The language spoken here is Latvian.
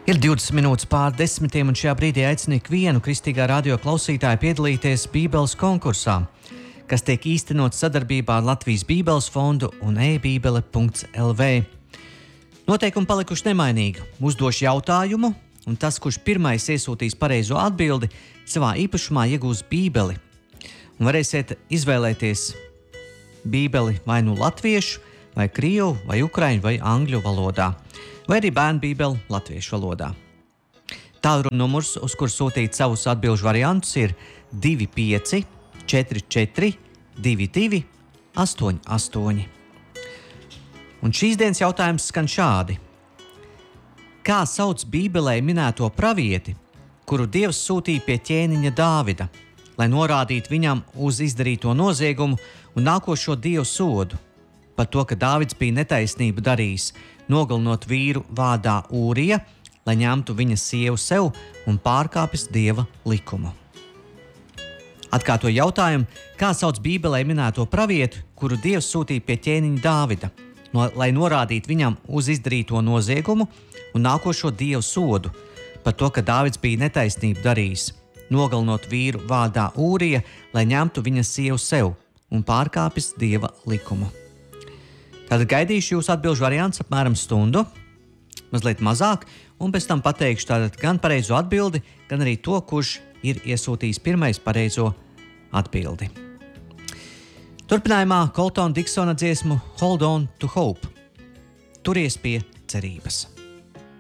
Ir 20 minūtes pār 10, un šajā brīdī aicinu ikvienu kristīgā radio klausītāju piedalīties Bībeles konkursā, kas tiek īstenots sadarbībā ar Latvijas Bībeles fondu un e-bībele.lv. Noteikumi palikuši nemainīgi. Uzdošu jautājumu, un tas, kurš pirmais iesūtīs pareizo atbildi, savā īpašumā iegūs Bībeli. Un varēsiet izvēlēties Bībeli vai nu latviešu, vai krievu, vai ukraiņu, vai angļu valodā, vai arī bērnu Bībeli latviešu valodā. Tālruņa numurs, uz kur sūtīt savus atbilžu variantus, ir 25 44 22 88. Un šīs dienas jautājums skan šādi. Kā sauc Bībelē minēto pravieti, kuru Dievs sūtīja pie ķēniņa Dāvida, lai norādītu viņam uz izdarīto noziegumu un nākošo Dievu sodu par to, ka Dāvids bija netaisnību darījis, nogalinot vīru vārdā Ūrija, lai ņemtu viņa sievu sev un pārkāpis Dieva likumu. Atkārtoju jautājumu, kā sauc Bībelē minēto pravietu, kuru Dievs sūtīja pie ķēniņa Dāvida, lai norādītu viņam uz izdarīto noziegumu un nākošo Dievu sodu par to, ka Dāvids bija netaisnību darījis, nogalinot vīru vārdā Ūrija, lai ņemtu viņa sievu sev un pārkāpis Dieva likumu. Tad gaidīšu jūsu atbilžu variants apmēram stundu, mazliet mazāk, un pēc tam pateikšu tātad gan pareizo atbildi, gan arī to, kurš ir iesūtījis pirmais pareizo atbildi. Turpinājumā Coltona Diksona dziesmu Hold on to Hope. Turies pie cerības.